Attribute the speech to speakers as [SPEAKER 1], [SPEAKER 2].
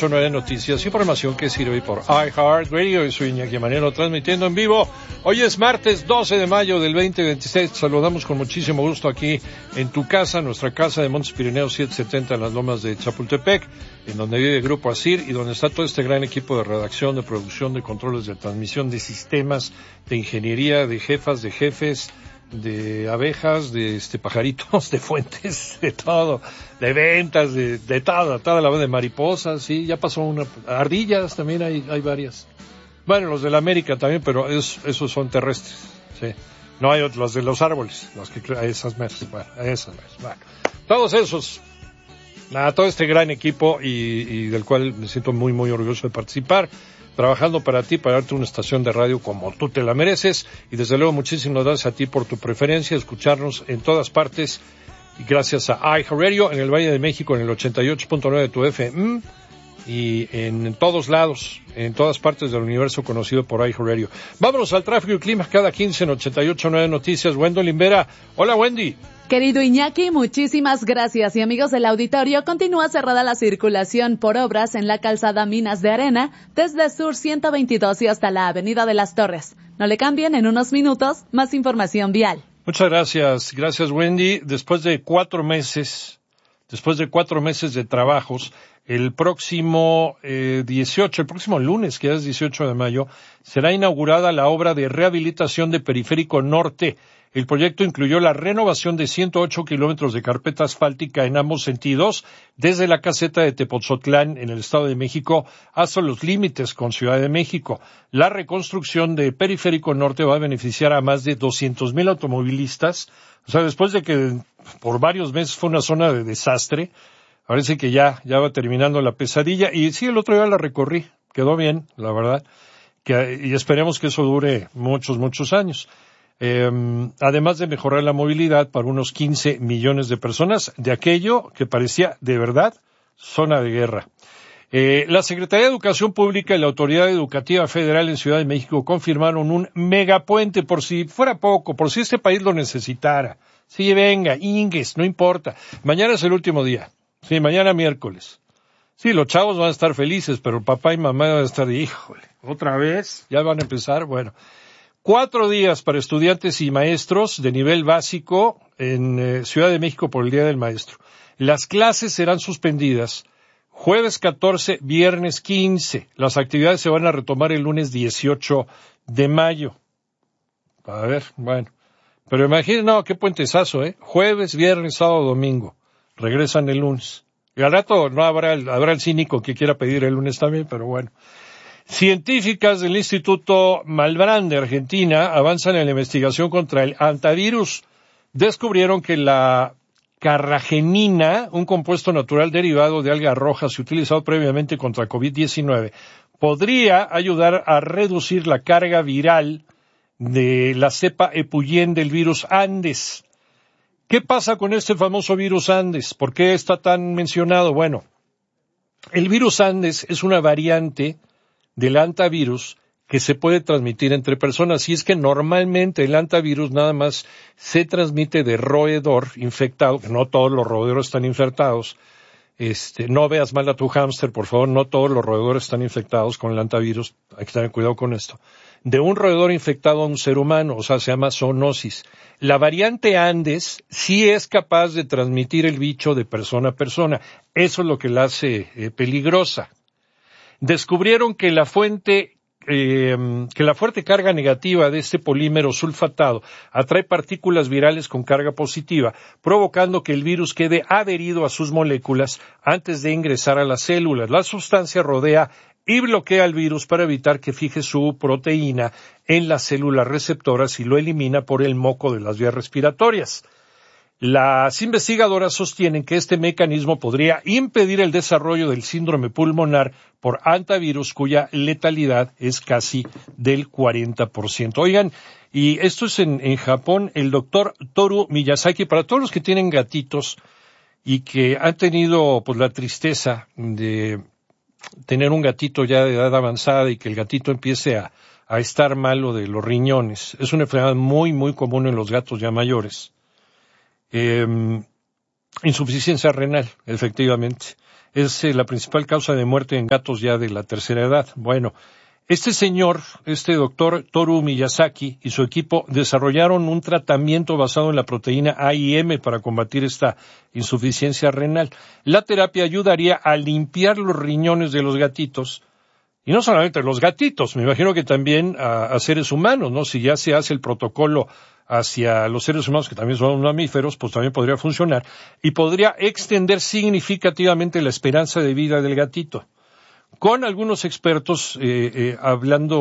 [SPEAKER 1] 88.9 Noticias, información que sirve por iHeartRadio. Yo soy Iñaki Manero, transmitiendo en vivo. Hoy es martes 12 de mayo del 2026. Te saludamos con muchísimo gusto aquí en tu casa, nuestra casa de Montes Pirineos 770 en las lomas de Chapultepec, en donde vive el Grupo ASIR y donde está todo este gran equipo de redacción, de producción, de controles de transmisión, de sistemas, de ingeniería, de jefas, de jefes, de abejas, de pajaritos, de fuentes, de todo, de ventas, de toda la de mariposas, sí, ya pasó una, ardillas también hay varias. Bueno, los de la América también, pero esos son terrestres, sí. No hay los de los árboles, los que esas mesas, bueno. Todos esos, todo este gran equipo y del cual me siento muy, muy orgulloso de participar, trabajando para ti, para darte una estación de radio como tú te la mereces, y desde luego muchísimas gracias a ti por tu preferencia, escucharnos en todas partes, y gracias a iHeartRadio en el Valle de México en el 88.9 de tu FM, y en todos lados, en todas partes del universo conocido por iHeartRadio. Vámonos al tráfico y clima cada 15 en 88.9 Noticias. Wendolyn Vera. Hola, Wendy.
[SPEAKER 2] Querido Iñaki, muchísimas gracias. Y amigos del auditorio, continúa cerrada la circulación por obras en la calzada Minas de Arena, desde Sur 122 y hasta la Avenida de las Torres. No le cambien, en unos minutos, más información vial.
[SPEAKER 1] Muchas gracias. Gracias, Wendy. Después de 4 meses de trabajos, el próximo lunes, que es 18 de mayo, será inaugurada la obra de rehabilitación de Periférico Norte. El proyecto incluyó la renovación de 108 kilómetros de carpeta asfáltica en ambos sentidos, desde la caseta de Tepoztlán, en el Estado de México, hasta los límites con Ciudad de México. La reconstrucción de Periférico Norte va a beneficiar a más de 200,000 automovilistas. O sea, después de que por varios meses fue una zona de desastre, parece que ya va terminando la pesadilla. Y sí, el otro día la recorrí, quedó bien, la verdad, y esperemos que eso dure muchos, muchos años. Además de mejorar la movilidad para unos 15 millones de personas, de aquello que parecía de verdad zona de guerra. La Secretaría de Educación Pública y la Autoridad Educativa Federal en Ciudad de México confirmaron un megapuente, por si fuera poco, por si este país lo necesitara. Sí, venga, Inges, no importa. Mañana es el último día. Sí, mañana miércoles. Sí, los chavos van a estar felices, pero papá y mamá van a estar, híjole, ¿otra vez? ¿Ya van a empezar? Bueno. 4 días para estudiantes y maestros de nivel básico en Ciudad de México por el Día del Maestro. Las clases serán suspendidas jueves 14, viernes 15. Las actividades se van a retomar el lunes 18 de mayo. A ver, bueno. Pero imagínense, no, qué puentesazo, Jueves, viernes, sábado, domingo. Regresan el lunes. Y al rato no habrá el cínico que quiera pedir el lunes también, pero bueno. Científicas del Instituto Malbrán de Argentina avanzan en la investigación contra el hantavirus. Descubrieron que la carragenina, un compuesto natural derivado de algas rojas y utilizado previamente contra COVID-19, podría ayudar a reducir la carga viral de la cepa Epuyen del virus Andes. ¿Qué pasa con este famoso virus Andes? ¿Por qué está tan mencionado? Bueno, el virus Andes es una variante del hantavirus que se puede transmitir entre personas, y es que normalmente el hantavirus nada más se transmite de roedor infectado, que no todos los roedores están infectados, no veas mal a tu hámster, por favor, no todos los roedores están infectados con el hantavirus, hay que tener cuidado con esto, de un roedor infectado a un ser humano, o sea, se llama zoonosis. La variante Andes sí es capaz de transmitir el bicho de persona a persona, eso es lo que la hace peligrosa. Descubrieron que la fuerte carga negativa de este polímero sulfatado atrae partículas virales con carga positiva, provocando que el virus quede adherido a sus moléculas antes de ingresar a las células. La sustancia rodea y bloquea al virus para evitar que fije su proteína en las células receptoras y lo elimina por el moco de las vías respiratorias. Las investigadoras sostienen que este mecanismo podría impedir el desarrollo del síndrome pulmonar por hantavirus, cuya letalidad es casi del 40%. Oigan, y esto es en Japón, el doctor Toru Miyazaki, para todos los que tienen gatitos y que han tenido pues la tristeza de tener un gatito ya de edad avanzada y que el gatito empiece a estar malo de los riñones. Es una enfermedad muy, muy común en los gatos ya mayores. Insuficiencia renal, efectivamente. es la principal causa de muerte en gatos ya de la tercera edad. Bueno, este doctor Toru Miyazaki y su equipo desarrollaron un tratamiento basado en la proteína A y M para combatir esta insuficiencia renal. La terapia ayudaría a limpiar los riñones de los gatitos, y no solamente los gatitos, me imagino que también a seres humanos, ¿no? Si ya se hace el protocolo hacia los seres humanos, que también son mamíferos, pues también podría funcionar, y podría extender significativamente la esperanza de vida del gatito. Con algunos expertos hablando